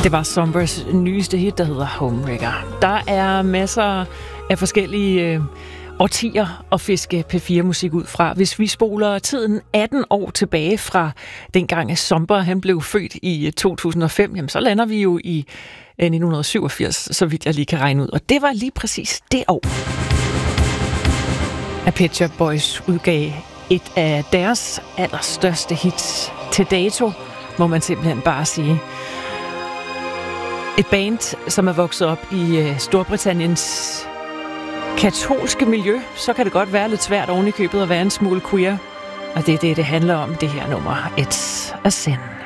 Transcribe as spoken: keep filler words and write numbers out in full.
Det var Sombers nyeste hit, der hedder Homewrecker. Der er masser af forskellige øh, årtier at fiske P fire musik ud fra. Hvis vi spoler tiden atten år tilbage fra dengang Somber han blev født i to tusind og fem, jamen så lander vi jo i øh, nitten syvogfirs, så vidt jeg lige kan regne ud. Og det var lige præcis det år, at Pet Shop Boys udgav et af deres allerstørste hits til dato, må man simpelthen bare sige. Et band, som er vokset op i Storbritanniens katolske miljø, så kan det godt være lidt svært oven i købet at være en smule queer. Og det er det, det handler om, det her nummer. It's a Sin.